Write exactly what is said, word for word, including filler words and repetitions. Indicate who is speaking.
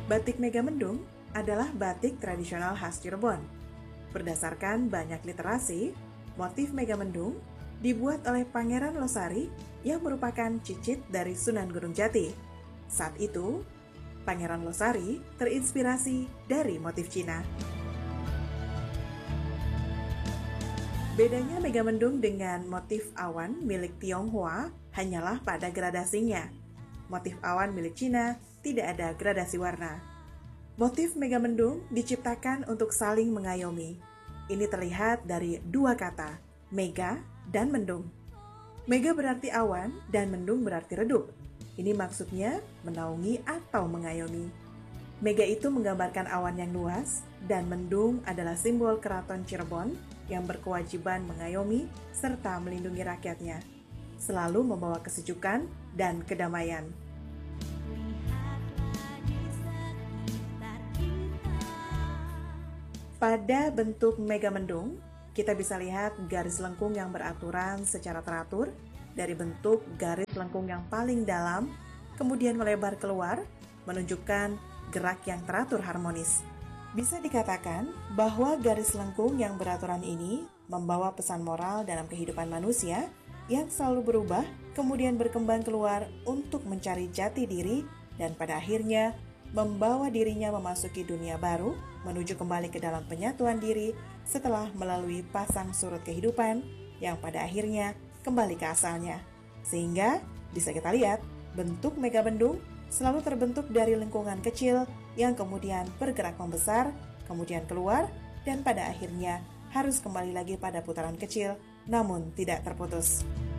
Speaker 1: Batik Megamendung adalah batik tradisional khas Cirebon. Berdasarkan banyak literasi, motif Megamendung dibuat oleh Pangeran Losari yang merupakan cicit dari Sunan Gunung Jati. Saat itu, Pangeran Losari terinspirasi dari motif Cina. Bedanya Megamendung dengan motif awan milik Tionghoa hanyalah pada gradasinya. Motif awan milik Cina tidak ada gradasi warna. Motif Megamendung diciptakan untuk saling mengayomi. Ini terlihat dari dua kata, mega dan mendung. Mega berarti awan dan mendung berarti redup. Ini maksudnya menaungi atau mengayomi. Mega itu menggambarkan awan yang luas dan mendung adalah simbol keraton Cirebon yang berkewajiban mengayomi serta melindungi rakyatnya, selalu membawa kesejukan dan kedamaian. Pada bentuk Megamendung, kita bisa lihat garis lengkung yang beraturan secara teratur dari bentuk garis lengkung yang paling dalam, kemudian melebar keluar, menunjukkan gerak yang teratur harmonis. Bisa dikatakan bahwa garis lengkung yang beraturan ini membawa pesan moral dalam kehidupan manusia yang selalu berubah, kemudian berkembang keluar untuk mencari jati diri, dan pada akhirnya membawa dirinya memasuki dunia baru, menuju kembali ke dalam penyatuan diri setelah melalui pasang surut kehidupan yang pada akhirnya kembali ke asalnya. Sehingga bisa kita lihat, bentuk Megamendung selalu terbentuk dari lingkungan kecil yang kemudian bergerak membesar, kemudian keluar, dan pada akhirnya harus kembali lagi pada putaran kecil, namun tidak terputus.